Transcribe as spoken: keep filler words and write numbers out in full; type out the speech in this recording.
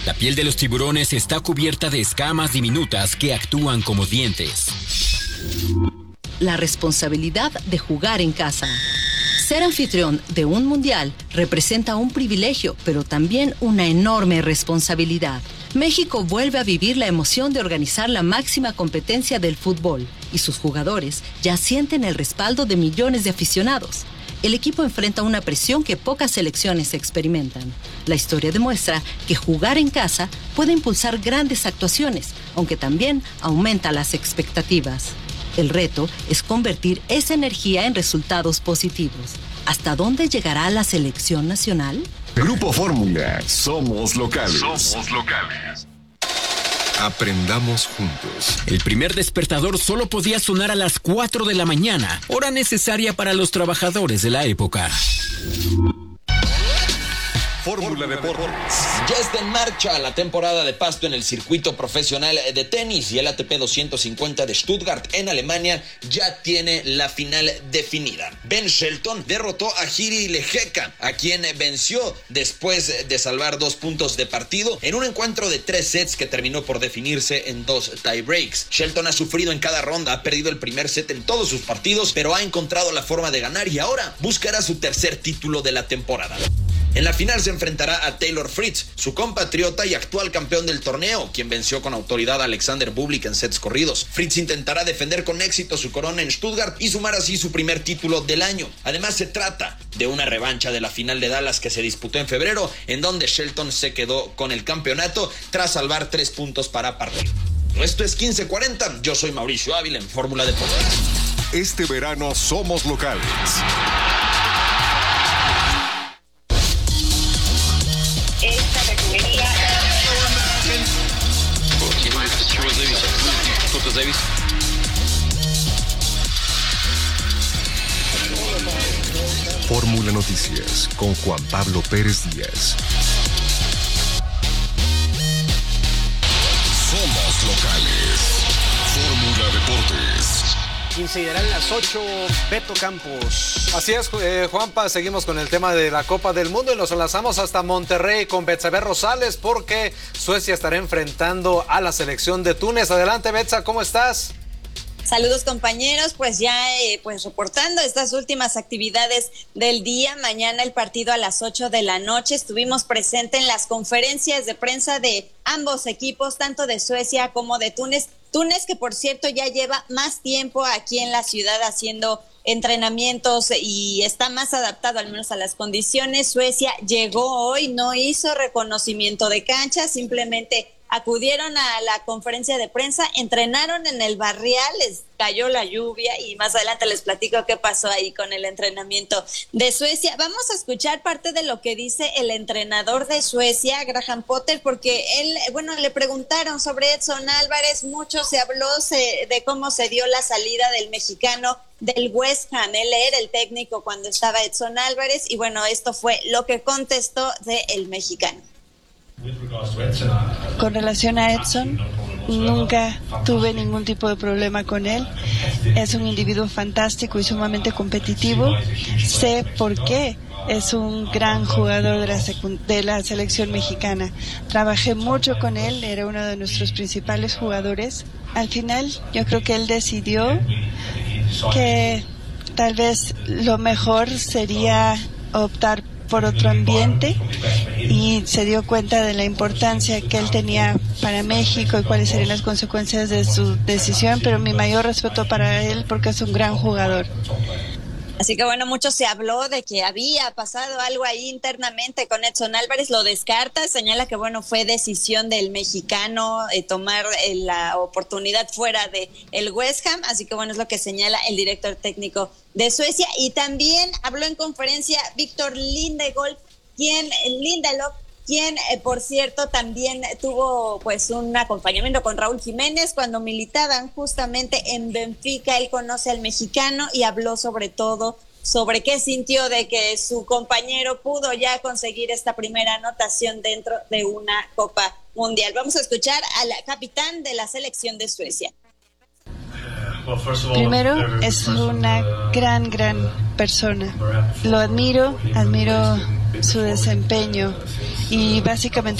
La piel de los tiburones está cubierta de escamas diminutas que actúan como dientes. La responsabilidad de jugar en casa. Ser anfitrión de un mundial representa un privilegio, pero también una enorme responsabilidad. México vuelve a vivir la emoción de organizar la máxima competencia del fútbol y sus jugadores ya sienten el respaldo de millones de aficionados. El equipo enfrenta una presión que pocas selecciones experimentan. La historia demuestra que jugar en casa puede impulsar grandes actuaciones, aunque también aumenta las expectativas. El reto es convertir esa energía en resultados positivos. ¿Hasta dónde llegará la selección nacional? Grupo Fórmula, somos locales. Somos locales. Aprendamos juntos. El primer despertador solo podía sonar a las cuatro de la mañana, hora necesaria para los trabajadores de la época. Fórmula Deportes. Ya está en marcha la temporada de pasto en el circuito profesional de tenis y el A T P doscientos cincuenta de Stuttgart en Alemania ya tiene la final definida. Ben Shelton derrotó a Jiri Lehecka, a quien venció después de salvar dos puntos de partido en un encuentro de tres sets que terminó por definirse en dos tiebreaks. Shelton ha sufrido en cada ronda, ha perdido el primer set en todos sus partidos, pero ha encontrado la forma de ganar y ahora buscará su tercer título de la temporada. En la final se enfrentará a Taylor Fritz, su compatriota y actual campeón del torneo, quien venció con autoridad a Alexander Bublik en sets corridos. Fritz intentará defender con éxito su corona en Stuttgart y sumar así su primer título del año. Además, se trata de una revancha de la final de Dallas que se disputó en febrero, en donde Shelton se quedó con el campeonato tras salvar tres puntos para partido. Esto es quince cuarenta, yo soy Mauricio Ávila en Fórmula Deportes. Este verano somos locales. Esta refinería. Fórmula Noticias con Juan Pablo Pérez Díaz. Somos locales. Fórmula Deportes. quince y darán las ocho, Beto Campos. Así es, eh, Juanpa, seguimos con el tema de la Copa del Mundo y nos enlazamos hasta Monterrey con Betsabe Rosales porque Suecia estará enfrentando a la selección de Túnez. Adelante, Betsa, ¿cómo estás? Saludos, compañeros, pues ya eh, pues reportando estas últimas actividades del día. Mañana el partido a las ocho de la noche. Estuvimos presentes en las conferencias de prensa de ambos equipos, tanto de Suecia como de Túnez. Túnez, que por cierto ya lleva más tiempo aquí en la ciudad haciendo entrenamientos y está más adaptado al menos a las condiciones. Suecia llegó hoy, no hizo reconocimiento de cancha, simplemente acudieron a la conferencia de prensa, entrenaron en el barrial, les cayó la lluvia y más adelante les platico qué pasó ahí con el entrenamiento de Suecia. Vamos a escuchar parte de lo que dice el entrenador de Suecia, Graham Potter, porque él, bueno, le preguntaron sobre Edson Álvarez, mucho se habló se, de cómo se dio la salida del mexicano del West Ham. Él era el técnico cuando estaba Edson Álvarez y bueno, esto fue lo que contestó del mexicano. Con relación a Edson, nunca tuve ningún tipo de problema con él. Es un individuo fantástico y sumamente competitivo. Sé por qué es un gran jugador de la, secu- de la selección mexicana. Trabajé mucho con él, era uno de nuestros principales jugadores. Al final, yo creo que él decidió que tal vez lo mejor sería optar por otro ambiente y se dio cuenta de la importancia que él tenía para México y cuáles serían las consecuencias de su decisión, pero mi mayor respeto para él porque es un gran jugador. Así que bueno, mucho se habló de que había pasado algo ahí internamente con Edson Álvarez, lo descarta, señala que bueno, fue decisión del mexicano eh, tomar eh, la oportunidad fuera de el West Ham, así que bueno, es lo que señala el director técnico de Suecia. Y también habló en conferencia Víctor Lindelof, quien, Lindelof, quien eh, por cierto también tuvo pues un acompañamiento con Raúl Jiménez cuando militaban justamente en Benfica. Él conoce al mexicano y habló sobre todo sobre qué sintió de que su compañero pudo ya conseguir esta primera anotación dentro de una Copa Mundial. Vamos a escuchar al capitán de la selección de Suecia. Primero, es una gran, gran persona. Lo admiro, admiro su desempeño y básicamente